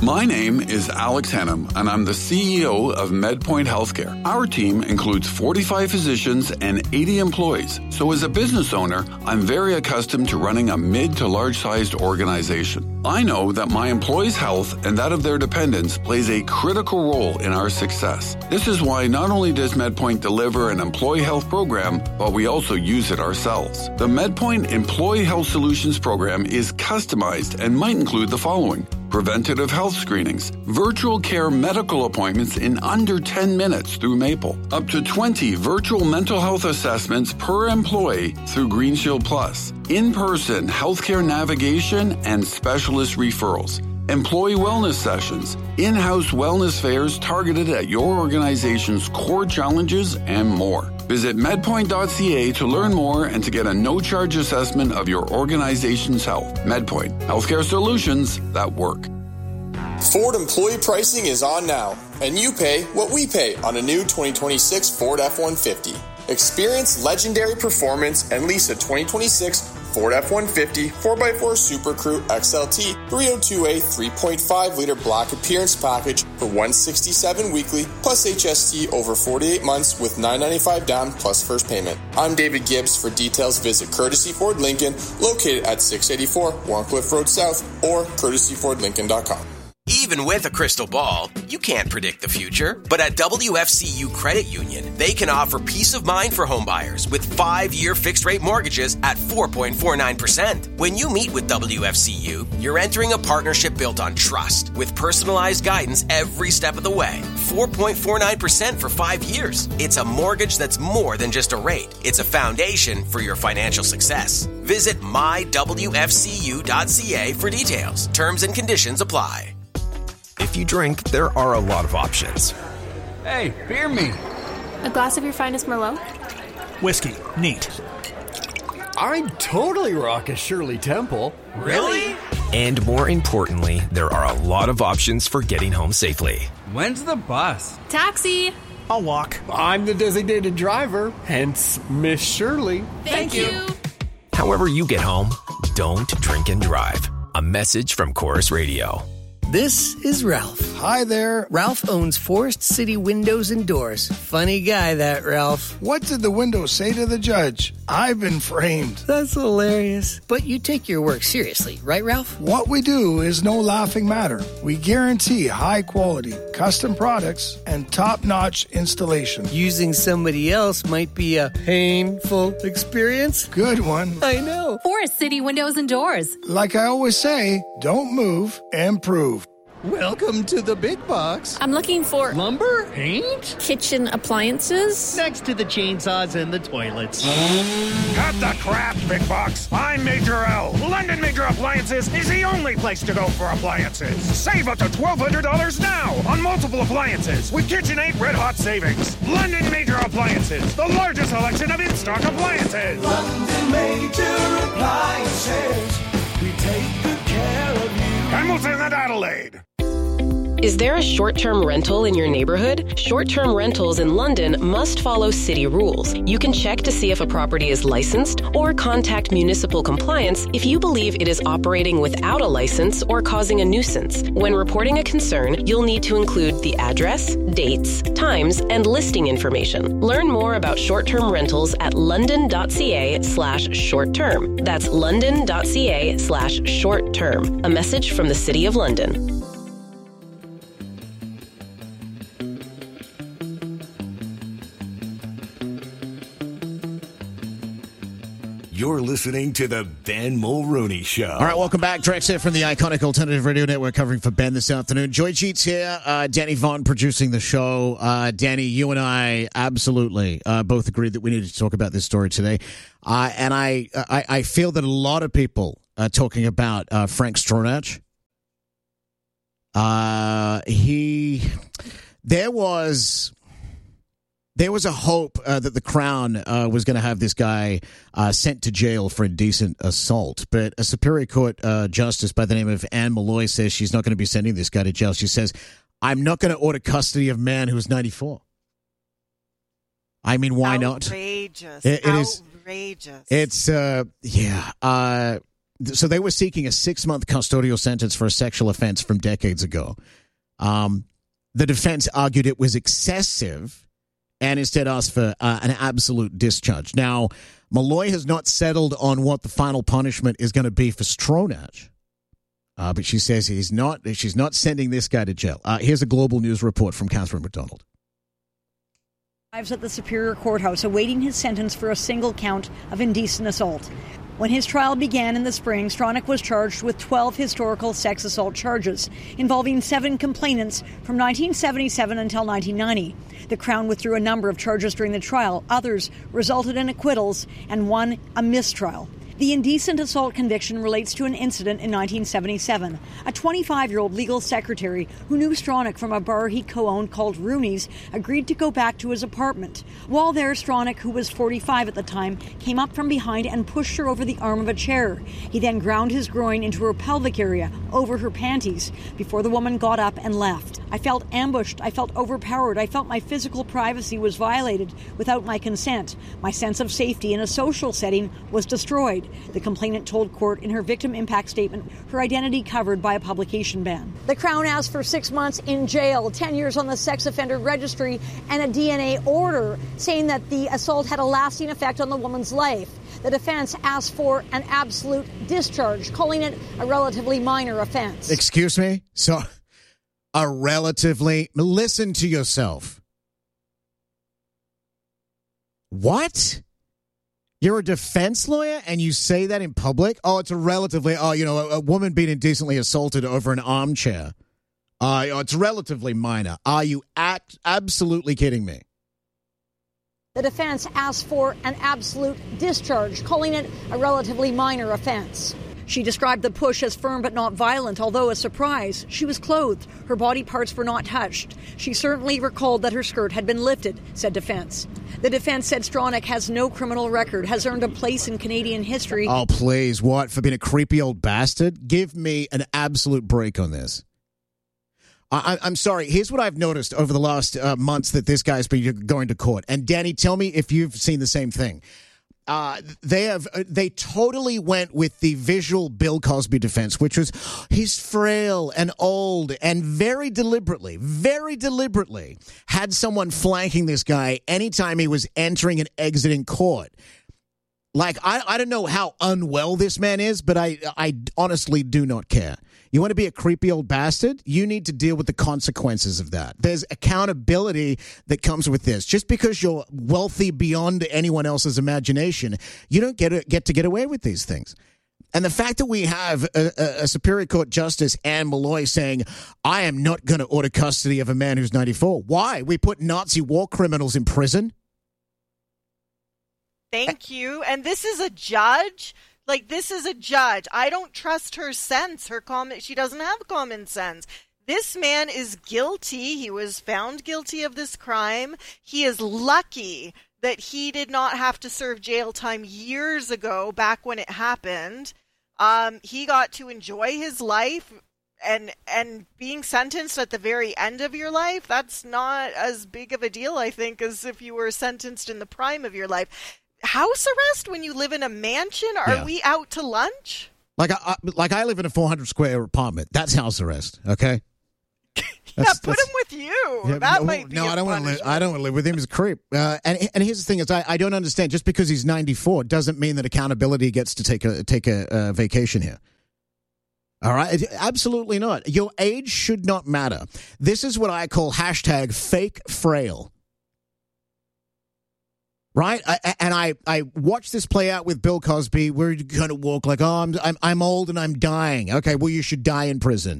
My name is Alex Hannum, and I'm the CEO of MedPoint Healthcare. Our team includes 45 physicians and 80 employees. So as a business owner, I'm very accustomed to running a mid to large-sized organization. I know that my employees' health and that of their dependents plays a critical role in our success. This is why not only does MedPoint deliver an employee health program, but we also use it ourselves. The MedPoint Employee Health Solutions program is customized and might include the following: preventative health screenings, virtual care medical appointments in under 10 minutes through Maple, up to 20 virtual mental health assessments per employee through GreenShield Plus, in-person healthcare navigation and specialist referrals, employee wellness sessions, in-house wellness fairs targeted at your organization's core challenges, and more. Visit medpoint.ca to learn more and to get a no-charge assessment of your organization's health. MedPoint, healthcare solutions that work. Ford employee pricing is on now, and you pay what we pay on a new 2026 Ford F-150. Experience legendary performance and lease a 2026 Ford F-150 4x4 Super Crew XLT 302A 3.5-liter black appearance package for $167 weekly plus HST over 48 months with $995 down plus first payment. I'm David Gibbs. For details, visit Courtesy Ford Lincoln, located at 684 Warncliffe Road South, or courtesyfordlincoln.com. Even with a crystal ball, you can't predict the future. But at WFCU Credit Union, they can offer peace of mind for homebuyers with 5-year fixed-rate mortgages at 4.49%. When you meet with WFCU, you're entering a partnership built on trust with personalized guidance every step of the way. 4.49% for 5 years. It's a mortgage that's more than just a rate. It's a foundation for your financial success. Visit mywfcu.ca for details. Terms and conditions apply. If you drink, there are a lot of options. Hey, beer me. A glass of your finest Merlot? Whiskey. Neat. I'd totally rock a Shirley Temple. Really? And more importantly, there are a lot of options for getting home safely. When's the bus? Taxi! I'll walk. I'm the designated driver, hence Miss Shirley. Thank you. However you get home, don't drink and drive. A message from Chorus Radio. This is Ralph. Hi there. Ralph owns Forest City Windows and Doors. Funny guy, that Ralph. What did the window say to the judge? I've been framed. That's hilarious. But you take your work seriously, right, Ralph? What we do is no laughing matter. We guarantee high quality, custom products, and top-notch installation. Using somebody else might be a painful experience. Good one. I know. Forest City Windows and Doors. Like I always say, don't move, improve. Welcome to the big box. I'm looking for Lumber? Paint? kitchen appliances. Next to the chainsaws and the toilets. Cut the crap, big box. I'm Major L. London Major Appliances is the only place to go for appliances. Save up to $1,200 now on multiple appliances with KitchenAid Red Hot Savings. London Major Appliances, the largest selection of in-stock appliances. London Major Appliances, we take good care of you. Hamilton and Adelaide. Is there a short-term rental in your neighborhood? Short-term rentals in London must follow city rules. You can check to see if a property is licensed or contact municipal compliance if you believe it is operating without a license or causing a nuisance. When reporting a concern, you'll need to include the address, dates, times, and listing information. Learn more about short-term rentals at london.ca/short-term. That's london.ca/short-term. A message from the City of London. You're listening to the Ben Mulrooney Show. All right, welcome back. Drex here from the iconic Alternative Radio Network, covering for Ben this afternoon. Joy Cheats here. Danny Vaughn producing the show. Danny, you and I absolutely both agreed that we needed to talk about this story today. And I feel that a lot of people are talking about Frank Stronach. There was a hope that the Crown was going to have this guy sent to jail for indecent assault. But a Superior Court justice by the name of Anne Malloy says she's not going to be sending this guy to jail. She says, I'm not going to order custody of a man who's 94. I mean, why not? Outrageous. It is outrageous. It's, yeah. so they were seeking a 6-month custodial sentence for a sexual offense from decades ago. The defense argued it was excessive and instead asked for an absolute discharge. Now, Malloy has not settled on what the final punishment is going to be for Stronach. But she says she's not sending this guy to jail. Here's a Global News report from Catherine McDonald. Arrives at the Superior Courthouse awaiting his sentence for a single count of indecent assault. When his trial began in the spring, Stronach was charged with 12 historical sex assault charges involving 7 complainants from 1977 until 1990. The Crown withdrew a number of charges during the trial. Others resulted in acquittals and one a mistrial. The indecent assault conviction relates to an incident in 1977. A 25-year-old legal secretary who knew Stronach from a bar he co-owned called Rooney's agreed to go back to his apartment. While there, Stronach, who was 45 at the time, came up from behind and pushed her over the arm of a chair. He then ground his groin into her pelvic area, over her panties, before the woman got up and left. I felt ambushed. I felt overpowered. I felt my physical privacy was violated without my consent. My sense of safety in a social setting was destroyed. The complainant told court in her victim impact statement her identity covered by a publication ban. The Crown asked for 6 months in jail, 10 years on the sex offender registry, and a DNA order saying that the assault had a lasting effect on the woman's life. The defense asked for an absolute discharge, calling it a relatively minor offense. Excuse me? So, listen to yourself. What? You're a defense lawyer and you say that in public? Oh, it's a woman being indecently assaulted over an armchair. It's relatively minor. Are you absolutely kidding me? The defense asked for an absolute discharge, calling it a relatively minor offense. She described the push as firm but not violent, although a surprise. She was clothed. Her body parts were not touched. She certainly recalled that her skirt had been lifted, said defense. The defense said Stronach has no criminal record, has earned a place in Canadian history. Oh, please, what? For being a creepy old bastard? Give me an absolute break on this. I'm sorry. Here's what I've noticed over the last months that this guy's been going to court. And Danny, tell me if you've seen the same thing. They totally went with the visual Bill Cosby defense, which was he's frail and old, and very deliberately had someone flanking this guy anytime he was entering and exiting court. Like, I don't know how unwell this man is, but I honestly do not care. You want to be a creepy old bastard? You need to deal with the consequences of that. There's accountability that comes with this. Just because you're wealthy beyond anyone else's imagination, you don't get to get away with these things. And the fact that we have a Superior Court Justice, Anne Malloy, saying, I am not going to order custody of a man who's 94. Why? We put Nazi war criminals in prison? Thank you. And this is a judge. This is a judge. I don't trust her sense. She doesn't have common sense. This man is guilty. He was found guilty of this crime. He is lucky that he did not have to serve jail time years ago, back when it happened. He got to enjoy his life, and being sentenced at the very end of your life, that's not as big of a deal, I think, as if you were sentenced in the prime of your life. House arrest when you live in a mansion? Are we out to lunch? Like I live in a 400 square apartment. That's house arrest, okay? Put him with you. Yeah, Might be. No, I don't want to live with him. He's a creep. And here's the thing: is I don't understand. Just because he's 94 doesn't mean that accountability gets to take a vacation here. All right, absolutely not. Your age should not matter. This is what I call #fake frail. Right, and I watched this play out with Bill Cosby. We're going to walk like, oh, I'm old and I'm dying. Okay, well, you should die in prison.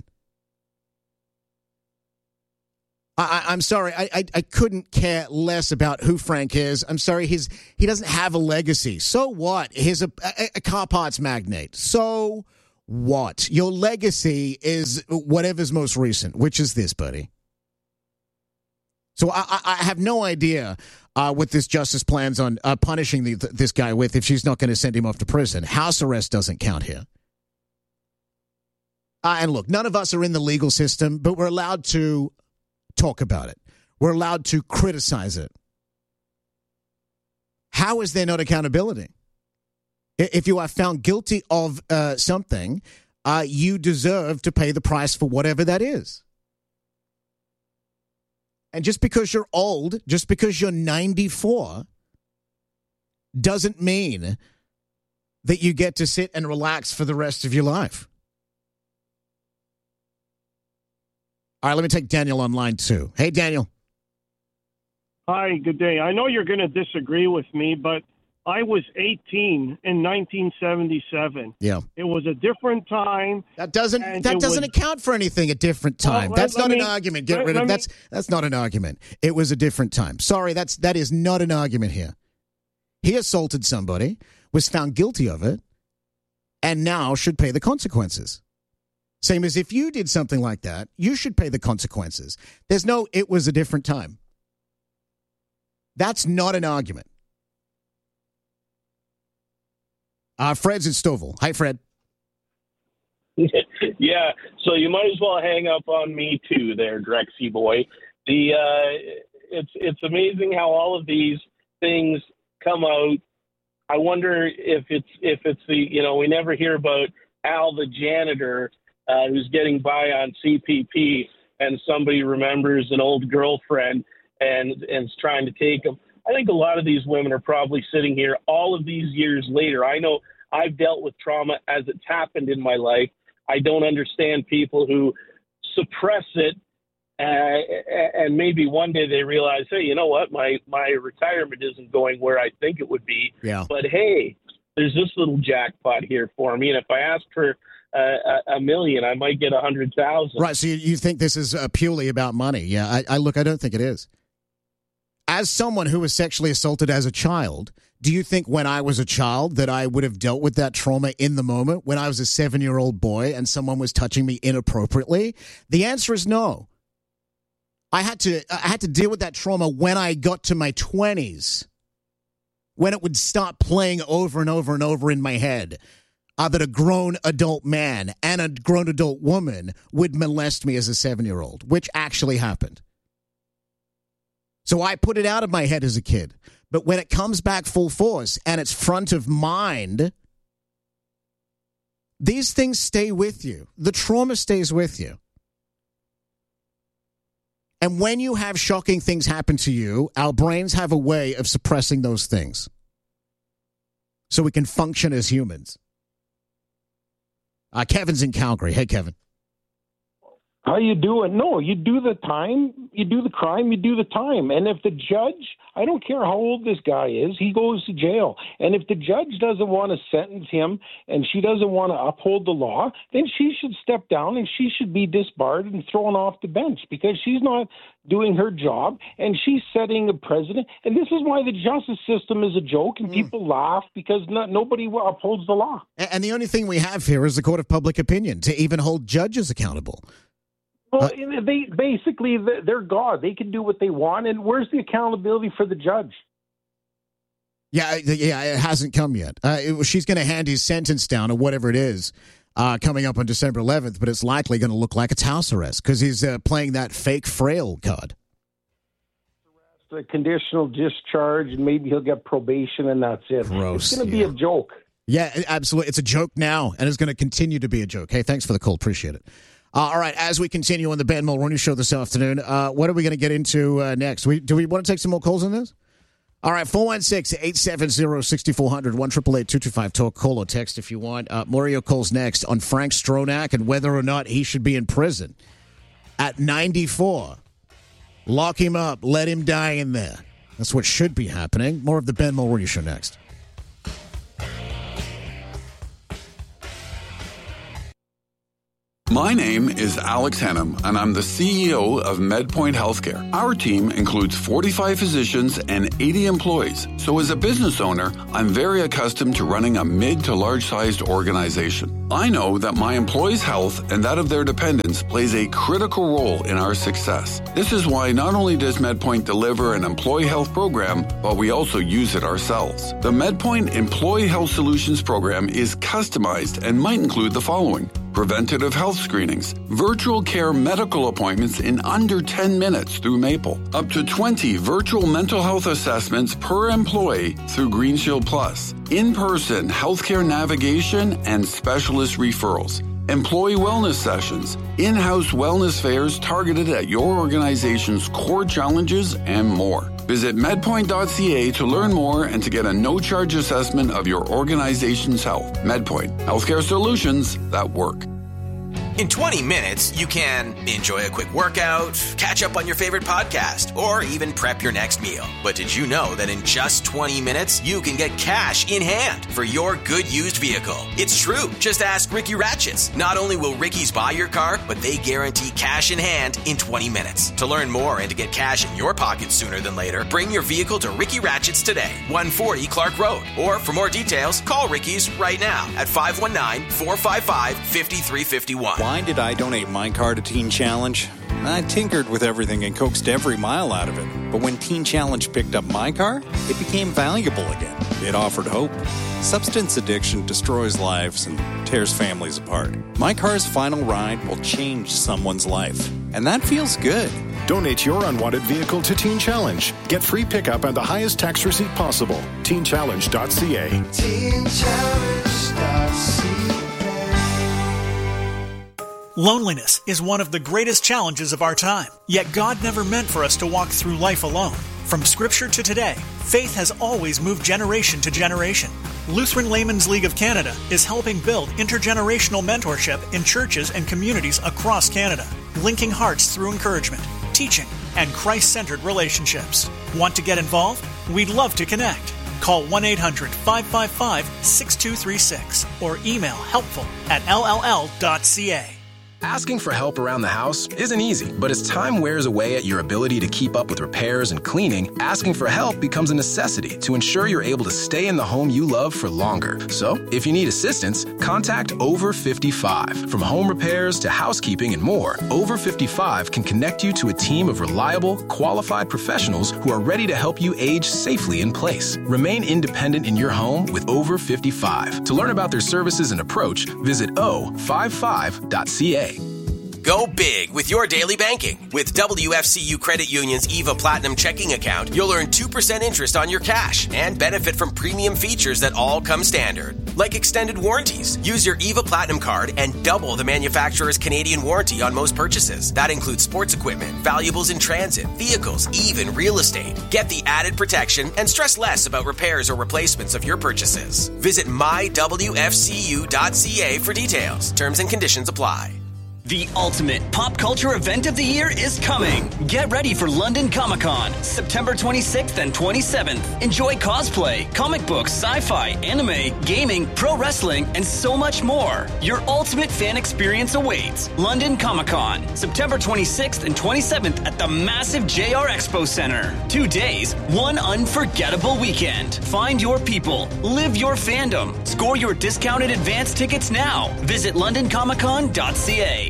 I'm sorry, I couldn't care less about who Frank is. I'm sorry, he doesn't have a legacy. So what? He's a car parts magnate. So what? Your legacy is whatever's most recent, which is this, buddy. So I have no idea what this justice plans on punishing this guy with if she's not going to send him off to prison. House arrest doesn't count here. And look, none of us are in the legal system, but we're allowed to talk about it. We're allowed to criticize it. How is there not accountability? If you are found guilty of something, you deserve to pay the price for whatever that is. And just because you're old, just because you're 94, doesn't mean that you get to sit and relax for the rest of your life. All right, let me take Daniel on line 2. Hey, Daniel. Hi, good day. I know you're going to disagree with me, but I was 18 in 1977. Yeah. It was a different time. That doesn't account for anything, a different time. Well, that's not an argument. Get rid of that's not an argument. It was a different time. Sorry, that is not an argument here. He assaulted somebody, was found guilty of it, and now should pay the consequences. Same as if you did something like that, you should pay the consequences. There's no, it was a different time. That's not an argument. Fred's in Stouffville. Hi, Fred. Yeah, so you might as well hang up on me too, there, Drexy boy. It's amazing how all of these things come out. I wonder if it's the we never hear about Al the janitor who's getting by on CPP, and somebody remembers an old girlfriend and is trying to take him. I think a lot of these women are probably sitting here all of these years later. I know I've dealt with trauma as it's happened in my life. I don't understand people who suppress it, and maybe one day they realize, hey, you know what, my retirement isn't going where I think it would be. Yeah. But hey, there's this little jackpot here for me, and if I ask for $1 million, I might get 100,000. Right. So you think this is purely about money? Yeah. I don't think it is. As someone who was sexually assaulted as a child, do you think when I was a child that I would have dealt with that trauma in the moment when I was a 7-year-old boy and someone was touching me inappropriately? The answer is no. I had to deal with that trauma when I got to my 20s, when it would start playing over and over and over in my head that a grown adult man and a grown adult woman would molest me as a 7-year-old, which actually happened. So I put it out of my head as a kid. But when it comes back full force and it's front of mind, these things stay with you. The trauma stays with you. And when you have shocking things happen to you, our brains have a way of suppressing those things so we can function as humans. Kevin's in Calgary. Hey, Kevin. How you doing? No, you do the time, you do the crime, you do the time. And if the judge, I don't care how old this guy is, he goes to jail. And if the judge doesn't want to sentence him and she doesn't want to uphold the law, then she should step down and she should be disbarred and thrown off the bench because she's not doing her job and she's setting a precedent. And this is why the justice system is a joke and people laugh because nobody upholds the law. And the only thing we have here is the court of public opinion to even hold judges accountable. Well, they're God. They can do what they want. And where's the accountability for the judge? Yeah, it hasn't come yet. She's going to hand his sentence down or whatever it is coming up on December 11th, but it's likely going to look like it's house arrest because he's playing that fake frail card. A conditional discharge, and maybe he'll get probation, and that's it. Gross. It's going to be a joke. Yeah, absolutely. It's a joke now, and it's going to continue to be a joke. Hey, thanks for the call. Appreciate it. All right, as we continue on the Ben Mulroney Show this afternoon, what are we going to get into next? Do we want to take some more calls on this? All right, 416-870-6400, 1-888-225-TALK. Call or text if you want. Mario calls next on Frank Stronach and whether or not he should be in prison. At 94, lock him up, let him die in there. That's what should be happening. More of the Ben Mulroney Show next. My name is Alex Hennam, and I'm the CEO of MedPoint Healthcare. Our team includes 45 physicians and 80 employees. So as a business owner, I'm very accustomed to running a mid to large-sized organization. I know that my employees' health and that of their dependents plays a critical role in our success. This is why not only does MedPoint deliver an employee health program, but we also use it ourselves. The MedPoint Employee Health Solutions program is customized and might include the following: preventative health screenings, virtual care medical appointments in under 10 minutes through Maple, up to 20 virtual mental health assessments per employee through Green Shield Plus, in-person healthcare navigation and specialist referrals, employee wellness sessions, in-house wellness fairs targeted at your organization's core challenges, and more. Visit medpoint.ca to learn more and to get a no-charge assessment of your organization's health. MedPoint, healthcare solutions that work. In 20 minutes, you can enjoy a quick workout, catch up on your favorite podcast, or even prep your next meal. But did you know that in just 20 minutes, you can get cash in hand for your good used vehicle? It's true. Just ask Ricky Ratchets. Not only will Ricky's buy your car, but they guarantee cash in hand in 20 minutes. To learn more and to get cash in your pocket sooner than later, bring your vehicle to Ricky Ratchets today, 140 Clark Road. Or for more details, call Ricky's right now at 519-455-5351. Why did I donate my car to Teen Challenge? I tinkered with everything and coaxed every mile out of it. But when Teen Challenge picked up my car, it became valuable again. It offered hope. Substance addiction destroys lives and tears families apart. My car's final ride will change someone's life. And that feels good. Donate your unwanted vehicle to Teen Challenge. Get free pickup and the highest tax receipt possible. TeenChallenge.ca. TeenChallenge.ca. Loneliness is one of the greatest challenges of our time. Yet God never meant for us to walk through life alone. From Scripture to today, faith has always moved generation to generation. Lutheran Laymen's League of Canada is helping build intergenerational mentorship in churches and communities across Canada, linking hearts through encouragement, teaching, and Christ-centered relationships. Want to get involved? We'd love to connect. Call 1-800-555-6236 or email helpful@lll.ca. Asking for help around the house isn't easy, but as time wears away at your ability to keep up with repairs and cleaning, asking for help becomes a necessity to ensure you're able to stay in the home you love for longer. So, if you need assistance, contact Over 55. From home repairs to housekeeping and more, Over 55 can connect you to a team of reliable, qualified professionals who are ready to help you age safely in place. Remain independent in your home with Over 55. To learn about their services and approach, visit o55.ca. Go big with your daily banking. With WFCU Credit Union's EVA Platinum checking account, you'll earn 2% interest on your cash and benefit from premium features that all come standard, like extended warranties. Use your EVA Platinum card and double the manufacturer's Canadian warranty on most purchases. That includes sports equipment, valuables in transit, vehicles, even real estate. Get the added protection and stress less about repairs or replacements of your purchases. Visit mywfcu.ca for details. Terms and conditions apply. The ultimate pop culture event of the year is coming. Get ready for London Comic-Con, September 26th and 27th. Enjoy cosplay, comic books, sci-fi, anime, gaming, pro wrestling, and so much more. Your ultimate fan experience awaits. London Comic-Con, September 26th and 27th at the massive JR Expo Center. 2 days, one unforgettable weekend. Find your people, live your fandom. Score your discounted advance tickets now. Visit londoncomiccon.ca.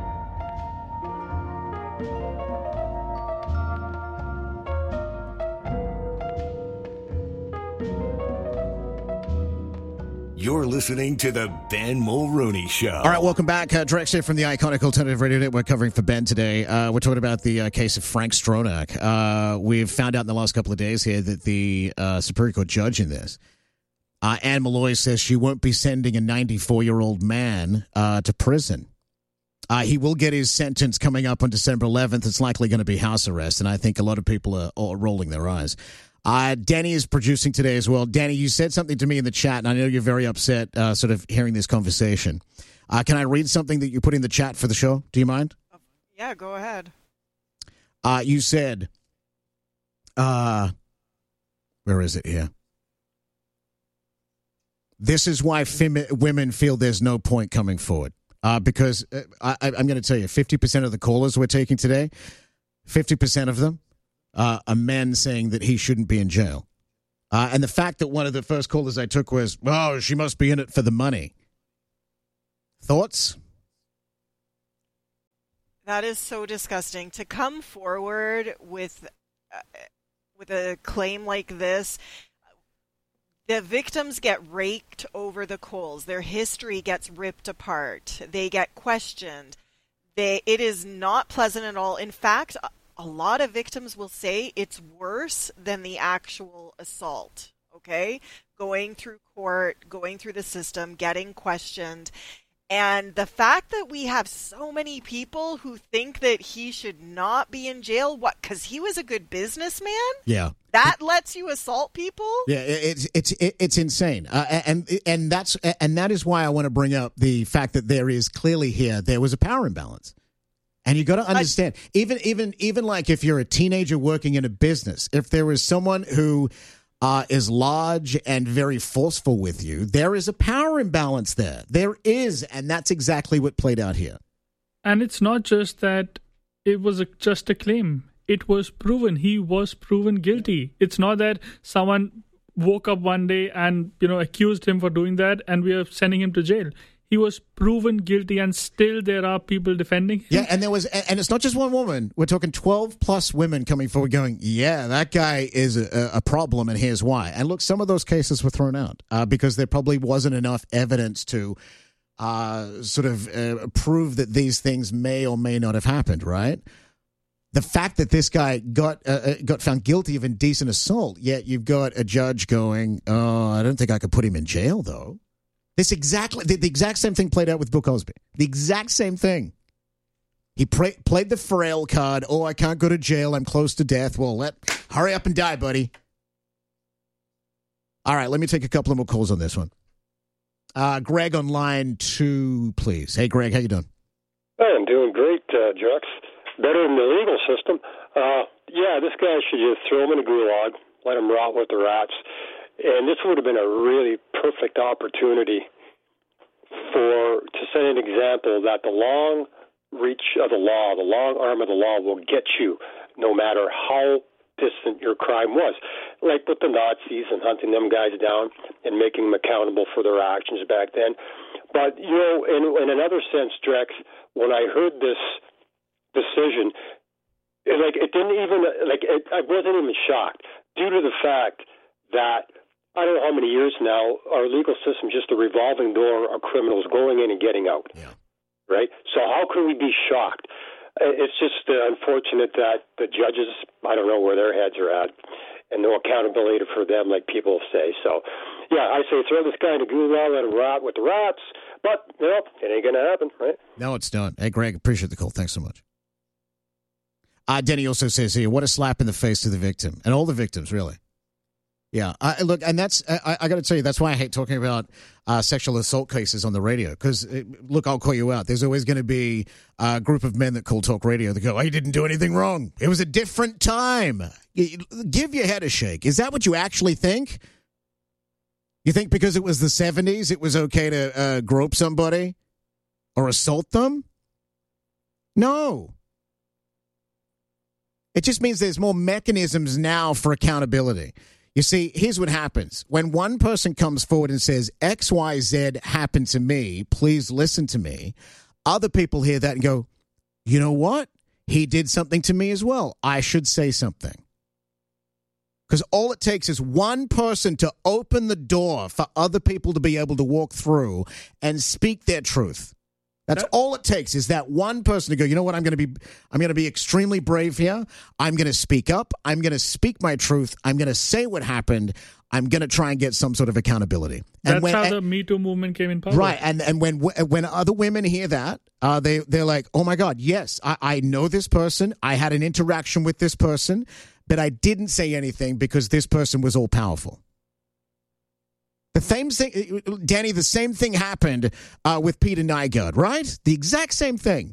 You're listening to the Ben Mulrooney Show. All right, welcome back. Direct here from the iconic Alternative Radio Network covering for Ben today. We're talking about the case of Frank Stronach. We've found out in the last couple of days here that the Superior Court judge in this, Anne Malloy, says she won't be sending a 94-year-old man to prison. He will get his sentence coming up on December 11th. It's likely going to be house arrest, and I think a lot of people are rolling their eyes. Danny is producing today as well. Danny, you said something to me in the chat, and I know you're very upset sort of hearing this conversation. Can I read something that you put in the chat for the show? Do you mind? Yeah, go ahead. You said, where is it here? This is why women feel there's no point coming forward. Because I'm going to tell you, 50% of the callers we're taking today, 50% of them are men saying that he shouldn't be in jail. And the fact that one of the first callers I took was, oh, she must be in it for the money. Thoughts? That is so disgusting. To come forward with a claim like this, The victims get raked over the coals. Their history gets ripped apart. They get questioned. It is not pleasant at all. In fact, a lot of victims will say it's worse than the actual assault, okay? Going through court, going through the system, getting questioned. And the fact that we have so many people who think that he should not be in jail, because he was a good businessman? Yeah. That lets you assault people? Yeah, it's insane, and that is why I want to bring up the fact that there was a power imbalance, and you got to understand, even like if you're a teenager working in a business, if there is someone who is large and very forceful with you, there is a power imbalance there. There is, and that's exactly what played out here. And it's not just that it was just a claim. It was proven. He was proven guilty. It's not that someone woke up one day and, accused him for doing that and we are sending him to jail. He was proven guilty, and still there are people defending him. Yeah, and it's not just one woman. We're talking 12 plus women coming forward going, yeah, that guy is a problem, and here's why. And look, some of those cases were thrown out because there probably wasn't enough evidence to prove that these things may or may not have happened, right? The fact that this guy got found guilty of indecent assault, yet you've got a judge going, oh, I don't think I could put him in jail, though. The exact same thing played out with Bill Cosby. The exact same thing. He played the frail card. Oh, I can't go to jail. I'm close to death. Well, hurry up and die, buddy. All right, let me take a couple of more calls on this one. Greg on line 2, please. Hey, Greg, how you doing? I'm doing great, Jux. Better than the legal system. This guy should just throw him in a gulag, let him rot with the rats. And this would have been a really perfect opportunity to set an example that the long reach of the law, the long arm of the law will get you no matter how distant your crime was. Like with the Nazis and hunting them guys down and making them accountable for their actions back then. But, in another sense, Drex, when I heard this decision, I wasn't even shocked due to the fact that I don't know how many years now, our legal system just a revolving door of criminals going in and getting out. Yeah. Right? So how can we be shocked? It's just unfortunate that the judges, I don't know where their heads are at, and no accountability for them, like people say. So, I say throw this guy in a gulag, let him rot with the rats, but, it ain't going to happen, right? No, it's not. Hey, Greg, appreciate the call. Thanks so much. Denny also says here, what a slap in the face to the victim, and all the victims, really. Yeah, look, and that's, I got to tell you, that's why I hate talking about sexual assault cases on the radio, because, look, I'll call you out. There's always going to be a group of men that call talk radio that go, he didn't do anything wrong. It was a different time. Give your head a shake. Is that what you actually think? You think because it was the 70s, it was okay to grope somebody or assault them? No. It just means there's more mechanisms now for accountability. You see, here's what happens. When one person comes forward and says, XYZ happened to me, please listen to me, other people hear that and go, you know what? He did something to me as well. I should say something. Because all it takes is one person to open the door for other people to be able to walk through and speak their truth. That's all it takes is that one person to go, you know what, I'm going to be extremely brave here. I'm going to speak up. I'm going to speak my truth. I'm going to say what happened. I'm going to try and get some sort of accountability. That's how the Me Too movement came in power. Right. And when other women hear that, they're like, oh my God, yes, I know this person. I had an interaction with this person, but I didn't say anything because this person was all powerful. The same thing, Danny, the same thing happened with Peter Nygard, right? The exact same thing.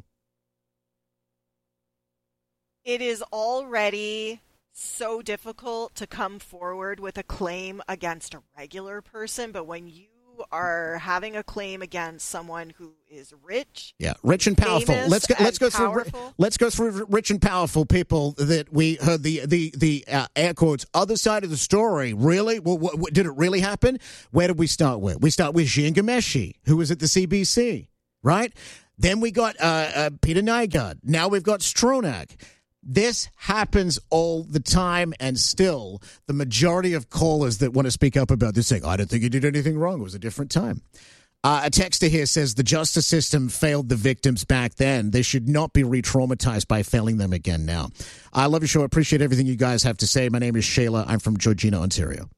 It is already so difficult to come forward with a claim against a regular person, but when you are having a claim against someone who is rich, rich and powerful. Let's go through rich and powerful people that we heard the air quotes other side of the story. Really? Well, what did it really happen? Where did we start with? We start with Jian Ghomeshi, who was at the CBC, right? Then we got Peter Nygard. Now we've got Stronach. This happens all the time, and still the majority of callers that want to speak up about this saying, I don't think you did anything wrong. It was a different time. A texter here says the justice system failed the victims back then. They should not be re-traumatized by failing them again now. I love your show. I appreciate everything you guys have to say. My name is Shayla. I'm from Georgina, Ontario.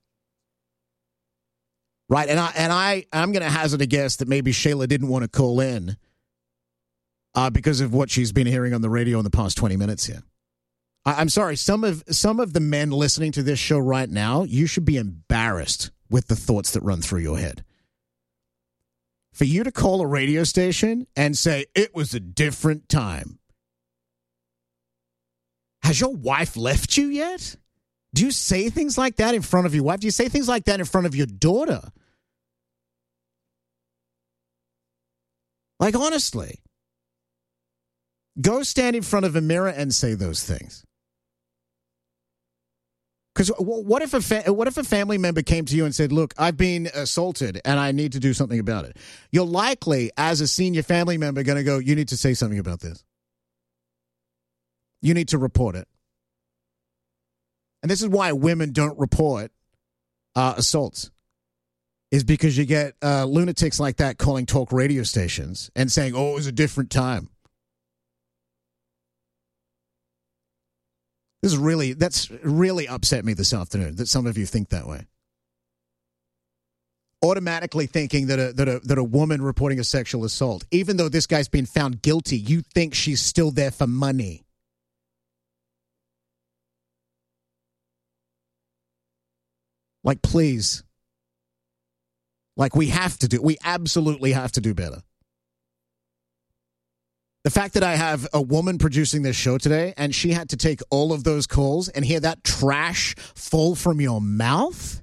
Right, and I'm going to hazard a guess that maybe Shayla didn't want to call in because of what she's been hearing on the radio in the past 20 minutes here. I'm sorry, some of the men listening to this show right now, you should be embarrassed with the thoughts that run through your head. For you to call a radio station and say, it was a different time. Has your wife left you yet? Do you say things like that in front of your wife? Do you say things like that in front of your daughter? Like, honestly, go stand in front of a mirror and say those things. Because what if a family member came to you and said, look, I've been assaulted and I need to do something about it? You're likely, as a senior family member, going to go, you need to say something about this. You need to report it. And this is why women don't report assaults, is because you get lunatics like that calling talk radio stations and saying, oh, it was a different time. That's really upset me this afternoon that some of you think that way. Automatically thinking that a woman reporting a sexual assault, even though this guy's been found guilty, you think she's still there for money. Like, please. Like, we absolutely have to do better. The fact that I have a woman producing this show today and she had to take all of those calls and hear that trash fall from your mouth,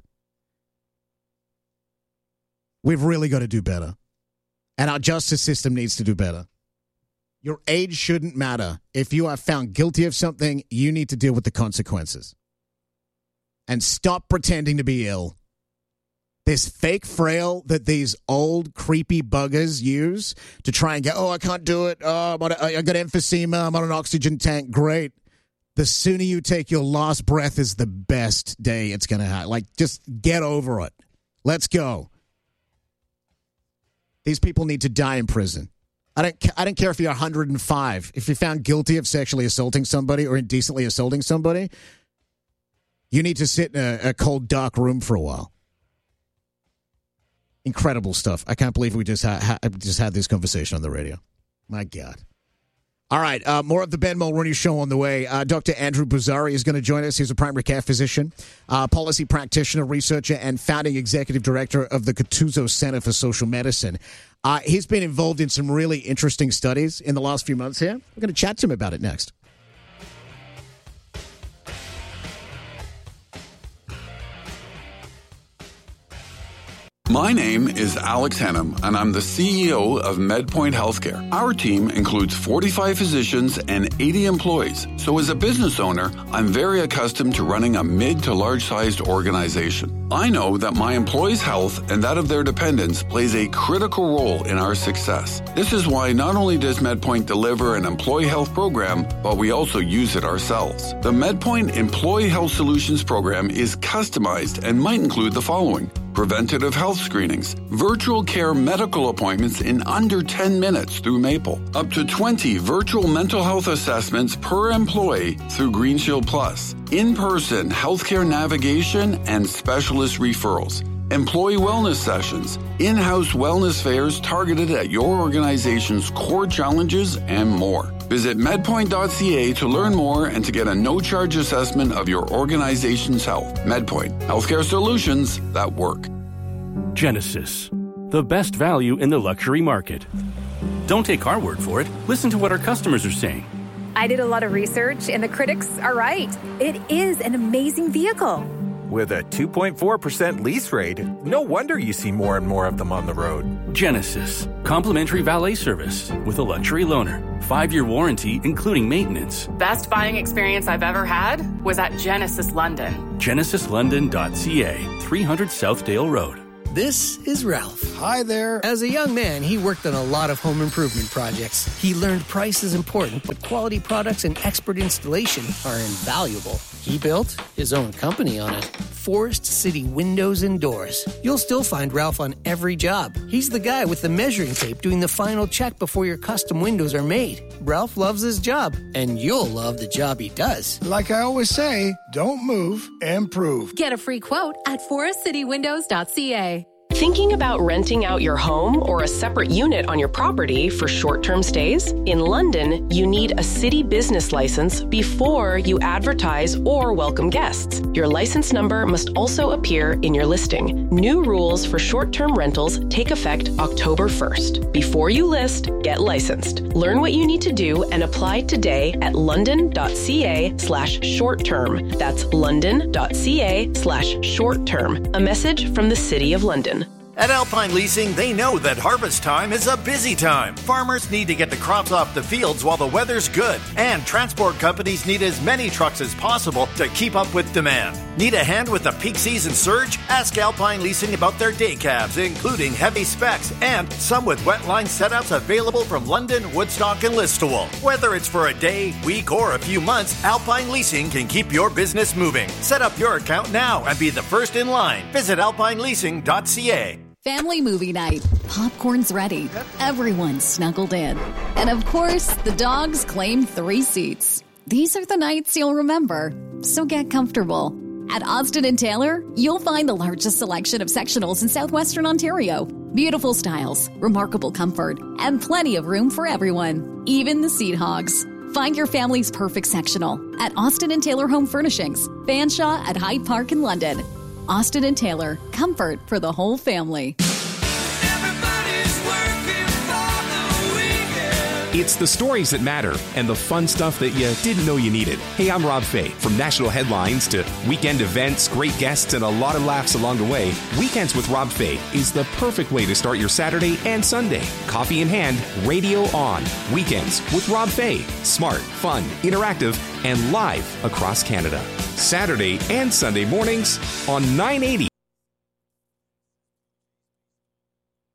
we've really got to do better. And our justice system needs to do better. Your age shouldn't matter. If you are found guilty of something, you need to deal with the consequences. And stop pretending to be ill. This fake frail that these old creepy buggers use to try and get, I can't do it. I got emphysema. I'm on an oxygen tank. Great. The sooner you take your last breath is the best day it's going to have. Like, just get over it. Let's go. These people need to die in prison. I don't care if you're 105. If you're found guilty of sexually assaulting somebody or indecently assaulting somebody, you need to sit in a cold, dark room for a while. Incredible stuff. I can't believe we just had this conversation on the radio. My God. All right, more of the Ben Mulroney Show on the way. Dr. Andrew Buzari is going to join us. He's a primary care physician, policy practitioner, researcher, and founding executive director of the Catuzzo Center for Social Medicine. He's been involved in some really interesting studies in the last few months here. We're going to chat to him about it next. My name is Alex Henham, and I'm the CEO of MedPoint Healthcare. Our team includes 45 physicians and 80 employees. So as a business owner, I'm very accustomed to running a mid to large-sized organization. I know that my employees' health and that of their dependents plays a critical role in our success. This is why not only does MedPoint deliver an employee health program, but we also use it ourselves. The MedPoint Employee Health Solutions program is customized and might include the following: preventative health screenings, virtual care medical appointments in under 10 minutes through Maple, up to 20 virtual mental health assessments per employee through GreenShield Plus, in-person healthcare navigation and specialist referrals, employee wellness sessions, in-house wellness fairs targeted at your organization's core challenges, and more. Visit medpoint.ca to learn more and to get a no-charge assessment of your organization's health. MedPoint, healthcare solutions that work. Genesis, the best value in the luxury market. Don't take our word for it. Listen to what our customers are saying. I did a lot of research, and the critics are right. It is an amazing vehicle. With a 2.4% lease rate, no wonder you see more and more of them on the road. Genesis, complimentary valet service with a luxury loaner. 5-year warranty, including maintenance. Best buying experience I've ever had was at Genesis London. GenesisLondon.ca, 300 Southdale Road. This is Ralph, Hi there. As a young man, he worked on a lot of home improvement projects. He learned price is important, but quality products and expert installation are invaluable. He built his own company on it. Forest City Windows and Doors. You'll still find Ralph on every job. He's the guy with the measuring tape doing the final check before your custom windows are made. Ralph loves his job, and you'll love the job he does. Like I always say, don't move, improve. Get a free quote at forestcitywindows.ca. Thinking about renting out your home or a separate unit on your property for short-term stays? In London, you need a city business license before you advertise or welcome guests. Your license number must also appear in your listing. New rules for short-term rentals take effect October 1st. Before you list, get licensed. Learn what you need to do and apply today at london.ca/short-term. That's london.ca/short-term. A message from the City of London. At Alpine Leasing, they know that harvest time is a busy time. Farmers need to get the crops off the fields while the weather's good. And transport companies need as many trucks as possible to keep up with demand. Need a hand with the peak season surge? Ask Alpine Leasing about their day cabs, including heavy specs, and some with wet line setups available from London, Woodstock, and Listowel. Whether it's for a day, week, or a few months, Alpine Leasing can keep your business moving. Set up your account now and be the first in line. Visit alpineleasing.ca. Family movie night. Popcorn's ready. Everyone's snuggled in. And of course, the dogs claim 3 seats. These are the nights you'll remember. So get comfortable. At Austin & Taylor, you'll find the largest selection of sectionals in southwestern Ontario. Beautiful styles, remarkable comfort, and plenty of room for everyone, even the seat hogs. Find your family's perfect sectional at Austin & Taylor Home Furnishings, Fanshawe at Hyde Park in London. Austin & Taylor, comfort for the whole family. It's the stories that matter and the fun stuff that you didn't know you needed. Hey, I'm Rob Fay. From national headlines to weekend events, great guests, and a lot of laughs along the way, Weekends with Rob Fay is the perfect way to start your Saturday and Sunday. Coffee in hand, radio on. Weekends with Rob Fay. Smart, fun, interactive, and live across Canada. Saturday and Sunday mornings on 980